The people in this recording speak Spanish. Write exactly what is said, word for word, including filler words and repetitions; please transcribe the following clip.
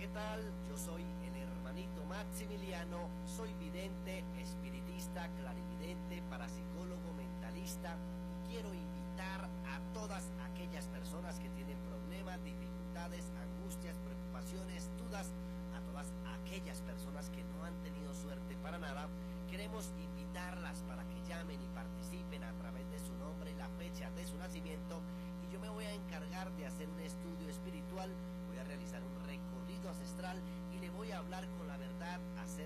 ¿qué tal? Yo soy el hermanito Maximiliano, soy vidente, espiritista, clarividente, parapsicólogo, mentalista y quiero invitar a todas aquellas personas que tienen problemas, dificultades, angustias, preocupaciones, dudas, a todas aquellas personas que no han tenido suerte para nada. Queremos invitarlas para que llamen y participen a través de su nombre y la fecha de su nacimiento, y yo me voy a encargar de hacer un estudio espiritual, voy a realizar un recorrido ancestral y le voy a hablar con la verdad acerca